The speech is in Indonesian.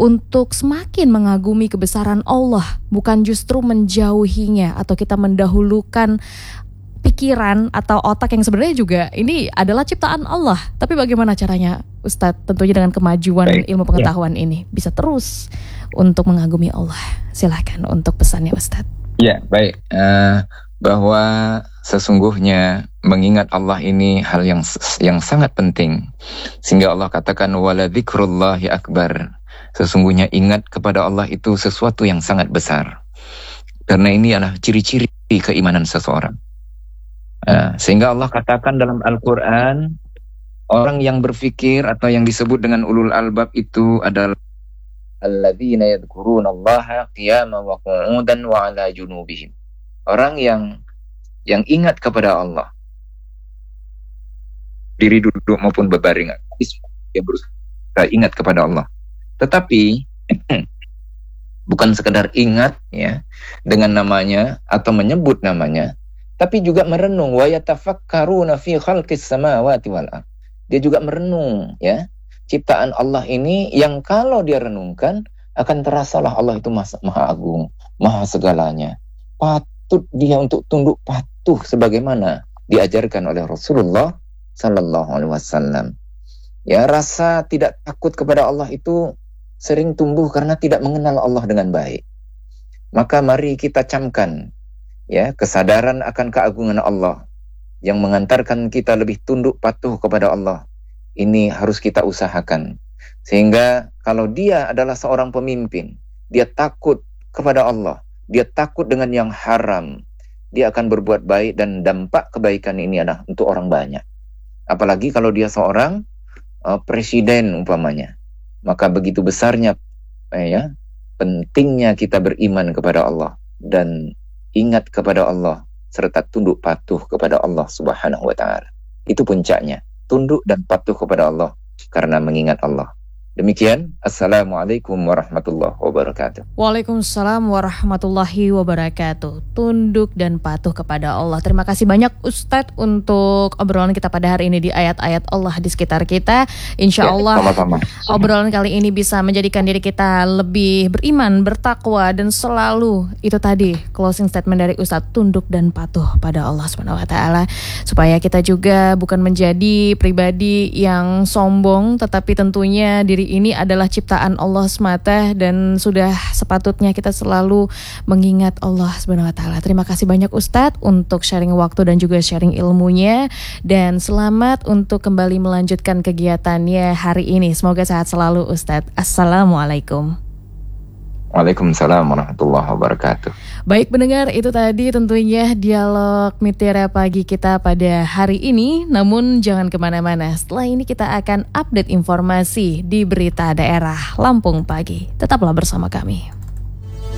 untuk semakin mengagumi kebesaran Allah, bukan justru menjauhinya atau kita mendahulukan pikiran atau otak yang sebenarnya juga ini adalah ciptaan Allah. Tapi bagaimana caranya Ustadz? Tentunya dengan kemajuan ilmu pengetahuan ini bisa terus untuk mengagumi Allah. Silakan untuk pesannya Ustadz. Ya, baik. Bahwa sesungguhnya mengingat Allah ini hal yang sangat penting. Sehingga Allah katakan wala dzikrullahi akbar. Sesungguhnya ingat kepada Allah itu sesuatu yang sangat besar. Karena ini adalah ciri-ciri keimanan seseorang. Sehingga Allah katakan dalam Al-Quran, orang yang berfikir atau yang disebut dengan ulul albab itu adalah alladzina yadhkurunallaha qiyaman wa qu'udan wa 'ala junubihim. Orang yang ingat kepada Allah, diri duduk maupun berbaring, dia berusaha ingat kepada Allah. Tetapi bukan sekedar ingat ya dengan namanya atau menyebut namanya, tapi juga merenung wa yatafakkaruna fi khalqis samawati wal ardh. Dia juga merenung ya ciptaan Allah ini yang kalau dia renungkan akan terasalah Allah itu maha agung, maha segalanya. Patut dia untuk tunduk patuh sebagaimana diajarkan oleh Rasulullah sallallahu alaihi wasallam. Ya, rasa tidak takut kepada Allah itu sering tumbuh karena tidak mengenal Allah dengan baik. Maka mari kita camkan ya kesadaran akan keagungan Allah yang mengantarkan kita lebih tunduk patuh kepada Allah. Ini harus kita usahakan sehingga kalau dia adalah seorang pemimpin, dia takut kepada Allah, dia takut dengan yang haram, dia akan berbuat baik dan dampak kebaikan ini adalah untuk orang banyak. Apalagi kalau dia seorang presiden umpamanya, maka begitu besarnya ya pentingnya kita beriman kepada Allah dan ingat kepada Allah serta tunduk patuh kepada Allah Subhanahu wa taala. Itu puncaknya, tunduk dan patuh kepada Allah karena mengingat Allah. Demikian, Assalamualaikum warahmatullahi wabarakatuh. Waalaikumsalam warahmatullahi wabarakatuh. Tunduk dan patuh kepada Allah. Terima kasih banyak Ustadz untuk obrolan kita pada hari ini di ayat-ayat Allah di sekitar kita. Insya Allah sama-sama. Obrolan kali ini bisa menjadikan diri kita lebih beriman, bertakwa, dan selalu itu tadi closing statement dari Ustadz, tunduk dan patuh pada Allah SWT, supaya kita juga bukan menjadi pribadi yang sombong, tetapi tentunya diri ini adalah ciptaan Allah semata dan sudah sepatutnya kita selalu mengingat Allah SWT. Terima kasih banyak Ustadz untuk sharing waktu dan juga sharing ilmunya, dan selamat untuk kembali melanjutkan kegiatannya hari ini. Semoga sehat selalu Ustadz. Assalamualaikum. Waalaikumsalam warahmatullahi wabarakatuh. Baik pendengar, itu tadi tentunya dialog Mutiara Pagi kita pada hari ini. Namun jangan kemana-mana, setelah ini kita akan update informasi di Berita Daerah Lampung Pagi. Tetaplah bersama kami.